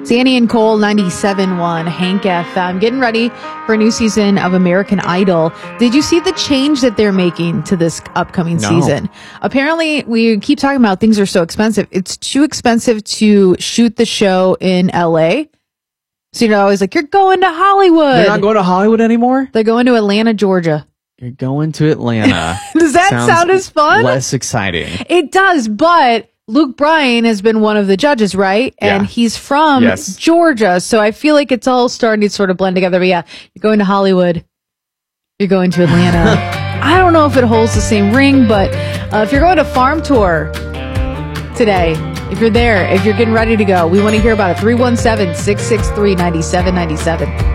Danny and Cole, 97.1, Hank FM, getting ready for a new season of American Idol. Did you see the change that they're making to this upcoming season? Apparently, we keep talking about things are so expensive. It's too expensive to shoot the show in LA. So you're always like, you're going to Hollywood. They're not going to Hollywood anymore? They're going to Atlanta, Georgia. You're going to Atlanta. Does that sound as fun? Less exciting. It does, but Luke Bryan has been one of the judges, right? And he's from Georgia. So I feel like it's all starting to sort of blend together. But yeah, you're going to Hollywood. You're going to Atlanta. I don't know if it holds the same ring, but if you're going to Farm Tour today, if you're there, if you're getting ready to go, we want to hear about it. 317-663-9797.